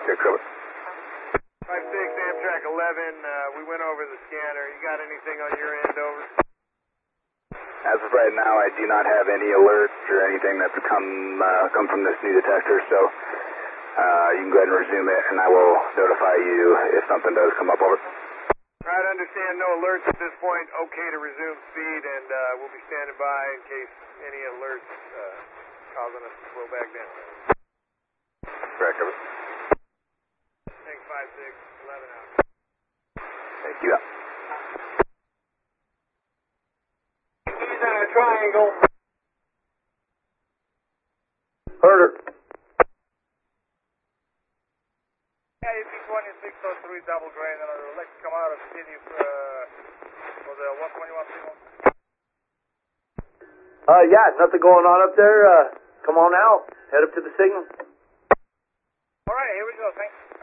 Okay, cool. 5-6, Amtrak 11, we went over the scanner. You got anything on your end, over? As of right now, I do not have any alerts or anything that's come from this new detector, so you can go ahead and resume it, and I will notify you if something does come up, over. Right, understand, no alerts at this point. Okay to resume speed, and we'll be standing by in case any alerts causing us to slow back down. Correct, over. Thanks, 5-6, 11 out. Thank you. He's on a triangle. Herder. Yeah, AP-2603 double grain, and I'll let you come out of the city for the 121 signal. Yeah, nothing going on up there. Come on out. Head up to the signal. All right, here we go. Thanks.